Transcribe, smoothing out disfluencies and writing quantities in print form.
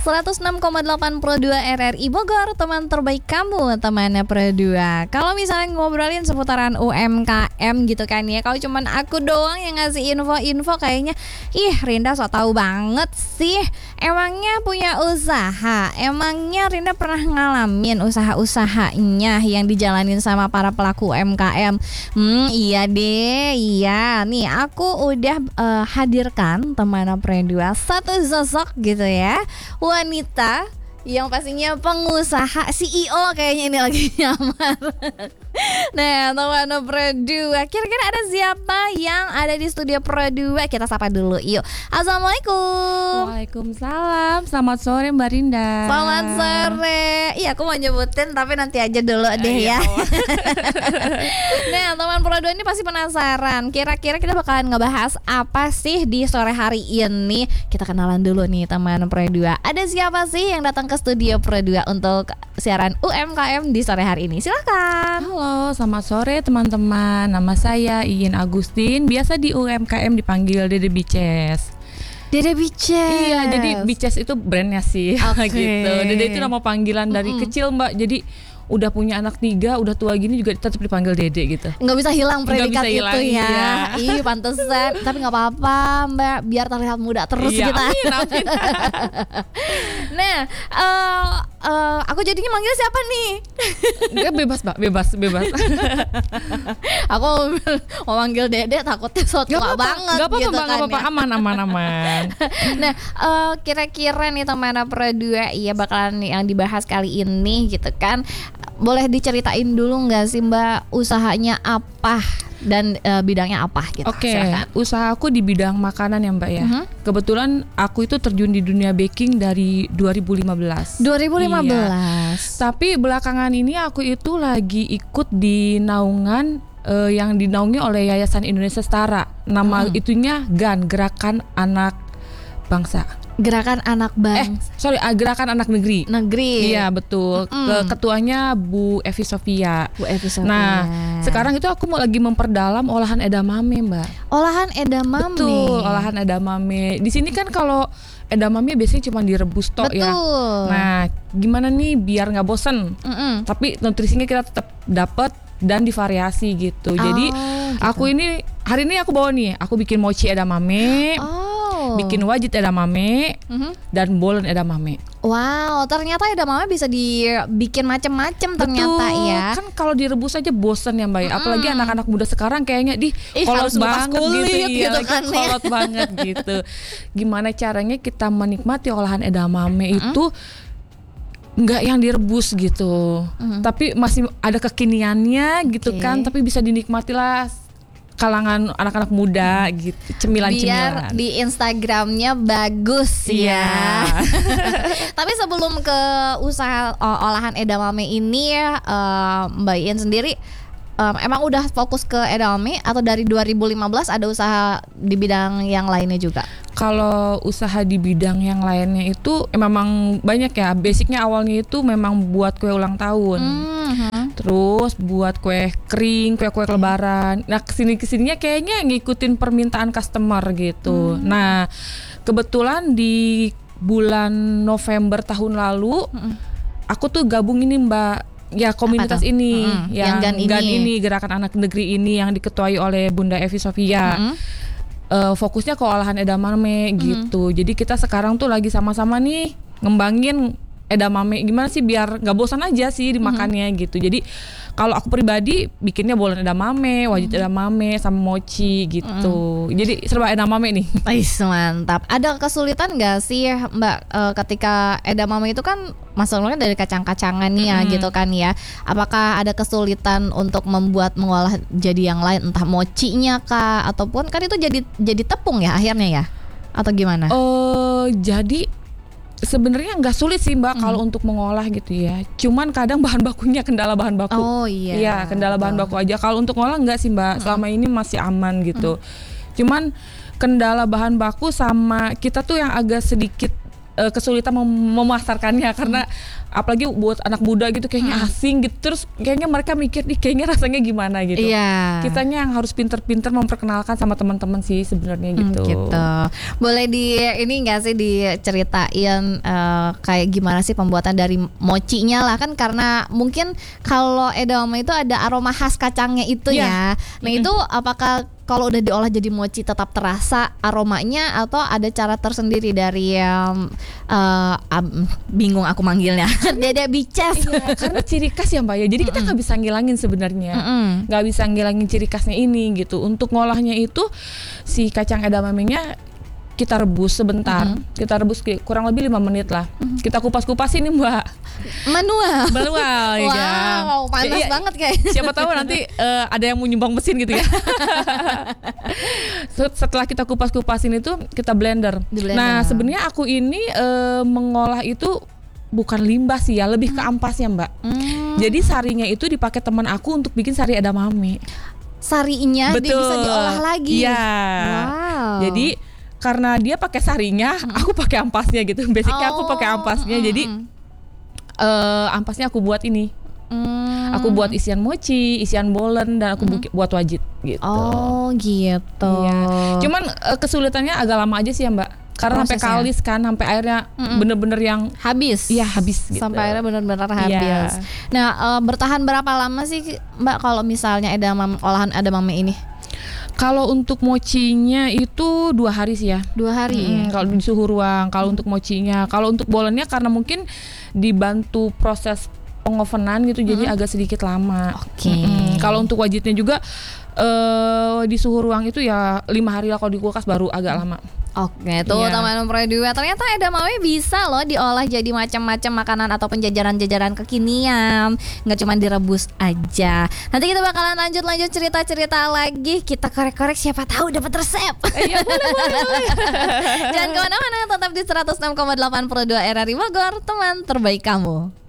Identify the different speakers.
Speaker 1: 106,82 RRI Bogor, teman terbaik kamu, temannya Pro2. Kalau misalnya ngobrolin seputaran UMKM gitu kan ya, kalau cuman aku doang yang ngasih info-info kayaknya Rinda so tau banget sih. Emangnya punya usaha? Emangnya Rinda pernah ngalamin usaha-usahanya yang dijalanin sama para pelaku UMKM? Iya deh, iya. Nih aku udah hadirkan teman Pro2 satu sosok gitu ya, wanita yang pastinya pengusaha, CEO kayaknya ini lagi nyamar. Nah, teman Pro2, kira-kira ada siapa yang ada di studio Pro2? Kita sapa dulu yuk. Assalamualaikum.
Speaker 2: Waalaikumsalam. Selamat sore Mbak Rinda.
Speaker 1: Selamat sore. Iya, aku mau nyebutin tapi nanti aja dulu deh ya. Nah, teman Pro2 ini pasti penasaran. Kira-kira kita bakalan ngebahas apa sih di sore hari ini? Kita kenalan dulu nih teman Pro2. Ada siapa sih yang datang ke studio Pro2 untuk siaran UMKM di sore hari ini? Silakan.
Speaker 2: Halo, selamat sore teman-teman. Nama saya Iin Agustin. Biasa di UMKM dipanggil Dede Bices.
Speaker 1: Dede Bices.
Speaker 2: Iya, jadi Bices itu brandnya sih.
Speaker 1: Okay.
Speaker 2: Gitu. Dede itu nama panggilan dari kecil Mbak. Jadi udah punya anak 3, udah tua gini juga tetap dipanggil Dede gitu.
Speaker 1: Nggak bisa hilang predikat itu ya.
Speaker 2: Iya.
Speaker 1: Ih, pantesan. Tapi nggak apa-apa Mbak, biar terlihat muda terus
Speaker 2: iya,
Speaker 1: kita.
Speaker 2: Amin.
Speaker 1: Nah, aku jadinya manggil siapa nih?
Speaker 2: Enggak, bebas Mbak, bebas.
Speaker 1: Aku mau manggil Dede takutnya so tua banget
Speaker 2: gak apa-apa,
Speaker 1: gitu
Speaker 2: Mbak,
Speaker 1: kan
Speaker 2: gak apa-apa.
Speaker 1: ya.
Speaker 2: Aman.
Speaker 1: Nah, kira-kira nih teman Pro2 iya bakalan yang dibahas kali ini gitu kan. Boleh diceritain dulu nggak sih Mbak, usahanya apa dan bidangnya apa gitu?
Speaker 2: Oke, usaha aku di bidang makanan ya Mbak ya. Kebetulan aku itu terjun di dunia baking dari 2015.
Speaker 1: 2015.
Speaker 2: Iya. Tapi belakangan ini aku itu lagi ikut di naungan yang dinaungi oleh Yayasan Indonesia Setara. Nama itunya GAN, Gerakan Anak Bangsa.
Speaker 1: Gerakan Anak Bangsa.
Speaker 2: Gerakan Anak Negeri. Iya betul. Ketuanya Bu Evi Sofia. Nah, sekarang itu aku mau lagi memperdalam olahan edamame, Mbak.
Speaker 1: Olahan edamame.
Speaker 2: Betul, olahan edamame. Di sini kan kalau edamame biasanya cuma direbus tok ya. Nah, gimana nih biar nggak bosen? Tapi nutrisinya kita tetap dapat dan divariasi gitu. Jadi aku ini hari ini aku bawa nih, aku bikin mochi edamame. Bikin wajit edamame dan bolen edamame.
Speaker 1: Wow, ternyata edamame bisa dibikin macem-macem ternyata.
Speaker 2: Betul,
Speaker 1: ya.
Speaker 2: kan kalau direbus aja bosen ya Mbak. Apalagi anak-anak muda sekarang kayaknya kolot banget gitu kan, kolot banget gitu. Gimana caranya kita menikmati olahan edamame itu nggak yang direbus gitu, tapi masih ada kekiniannya gitu kan, tapi bisa dinikmati lah kalangan anak-anak muda gitu, cemilan-cemilan.
Speaker 1: Biar di Instagramnya bagus ya. Tapi sebelum ke usaha olahan edamame ini Mbak Iin sendiri emang udah fokus ke edamame atau dari 2015 ada usaha di bidang yang lainnya juga?
Speaker 2: Kalau usaha di bidang yang lainnya itu memang banyak ya. Basicnya awalnya itu memang buat kue ulang tahun. Terus buat kue kering, kue lebaran. Nah kesininya kayaknya ngikutin permintaan customer gitu. Nah kebetulan di bulan November tahun lalu aku tuh gabung ini Mbak, ya komunitas ini yang GAN ini, Gerakan Anak Negeri ini yang diketuai oleh Bunda Evi Sofia. Fokusnya ke olahan edamame gitu. Jadi kita sekarang tuh lagi sama-sama nih ngembangin edamame gimana sih biar nggak bosan aja sih dimakannya gitu. Jadi kalau aku pribadi bikinnya bolen edamame, wajit edamame sama mochi gitu. Jadi serba edamame nih.
Speaker 1: Mantap. Ada kesulitan nggak sih Mbak ketika edamame itu kan masalahnya dari kacang-kacangan nih ya gitu kan ya. Apakah ada kesulitan untuk mengolah jadi yang lain, entah mochinya kah ataupun kan itu jadi tepung ya akhirnya ya? Atau gimana?
Speaker 2: Jadi sebenarnya nggak sulit sih Mbak kalau untuk mengolah gitu ya. Cuman kadang kendala bahan baku.
Speaker 1: Oh iya.
Speaker 2: Iya, kendala bahan baku aja. Kalau untuk ngolah nggak sih Mbak. Selama ini masih aman gitu. Cuman kendala bahan baku sama kita tuh yang agak sedikit kesulitan memasarkannya karena apalagi buat anak muda gitu kayaknya asing gitu, terus kayaknya mereka mikir nih kayaknya rasanya gimana gitu. Kitanya yang harus pinter-pinter memperkenalkan sama teman-teman sih sebenarnya gitu.
Speaker 1: Boleh ini nggak sih diceritain kayak gimana sih pembuatan dari mochinya lah, kan karena mungkin kalau edamame itu ada aroma khas kacangnya itu ya. Nah itu apakah kalau udah diolah jadi mochi tetap terasa aromanya atau ada cara tersendiri dari bingung aku manggilnya Dede Bices?
Speaker 2: Karena ciri khas ya Mbak ya, jadi kita nggak bisa ngilangin sebenarnya, nggak bisa ngilangin ciri khasnya ini gitu. Untuk ngolahnya itu si kacang edamame-nya kita rebus sebentar, kita rebus kurang lebih 5 menit lah. Kita kupas-kupas ini Mbak.
Speaker 1: Manual
Speaker 2: ya.
Speaker 1: Wow, panas banget kayaknya.
Speaker 2: Siapa tahu nanti ada yang mau nyumbang mesin gitu ya. Setelah kita kupas-kupasin itu kita blender. Nah sebenarnya aku ini mengolah itu bukan limbah sih ya, lebih ke ampasnya Mbak. Jadi sarinya itu dipakai teman aku untuk bikin sari edamame.
Speaker 1: Sarinya dia bisa diolah lagi.
Speaker 2: Iya. Wow. Jadi karena dia pakai sarinya, aku pakai ampasnya gitu. Basicnya aku pakai ampasnya. Jadi ampasnya aku buat ini. Aku buat isian mochi, isian bolen, dan aku buat wajit gitu.
Speaker 1: Oh gitu.
Speaker 2: Iya. Cuman kesulitannya agak lama aja sih ya Mbak. Karena sampai kalis kan, sampai airnya bener-bener yang
Speaker 1: habis.
Speaker 2: Iya habis gitu.
Speaker 1: Sampai airnya bener-bener habis. Nah bertahan berapa lama sih Mbak kalau misalnya olahan edamame ini?
Speaker 2: Kalau untuk mochinya itu 2 hari sih ya.
Speaker 1: 2 hari.
Speaker 2: Kalau di suhu ruang. Kalau untuk mochinya, kalau untuk bolennya karena mungkin dibantu proses pengovenan gitu, jadi agak sedikit lama. Kalau untuk wajitnya juga di suhu ruang itu ya 5 hari lah, kalau di kulkas baru agak lama.
Speaker 1: Teman-teman Pro2, ternyata edamame bisa loh diolah jadi macam-macam makanan ataupun jajaran-jajaran kekinian, nggak cuma direbus aja. Nanti kita bakalan lanjut cerita-cerita lagi, kita korek-korek siapa tahu dapat resep. Boleh. Jangan kemana-mana, tetap di 106,8 Pro2 RRI Bogor, teman terbaik kamu.